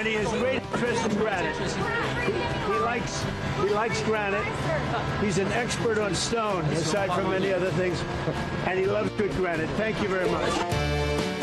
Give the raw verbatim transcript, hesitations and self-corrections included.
and he has great interest in granite. He, he likes he likes granite. He's an expert on stone, aside from many other things, and he loves good granite. Thank you very much.